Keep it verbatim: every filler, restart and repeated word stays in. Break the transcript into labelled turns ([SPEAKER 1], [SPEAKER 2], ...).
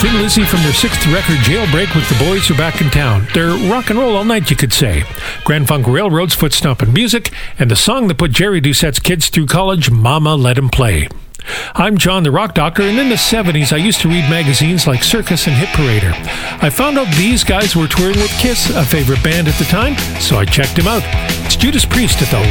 [SPEAKER 1] Thin Lizzy from their sixth record, Jailbreak, with The Boys Are Back in Town. They're rock and roll all night, you could say. Grand Funk Railroad's Foot Stompin' Music, and the song that put Jerry Doucette's kids through college, Mama Let 'Em Play. I'm John the Rock Doctor, and in the seventies I used to read magazines like Circus and Hit Parader. I found out these guys were touring with Kiss, a favorite band at the time, so I checked them out. It's Judas Priest at the